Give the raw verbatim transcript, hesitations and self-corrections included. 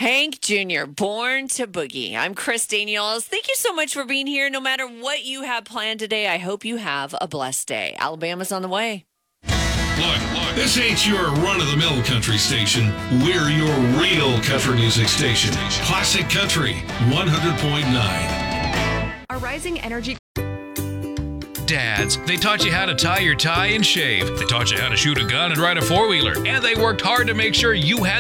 Hank Junior, Born to Boogie. I'm Chris Daniels. Thank you so much for being here. No matter what you have planned today, I hope you have a blessed day. Alabama's on the way. Look, look, this ain't your run-of-the-mill country station. We're your real country music station. Classic Country, one hundred point nine. Our rising energy... Dads, they taught you how to tie your tie and shave. They taught you how to shoot a gun and ride a four-wheeler. And they worked hard to make sure you had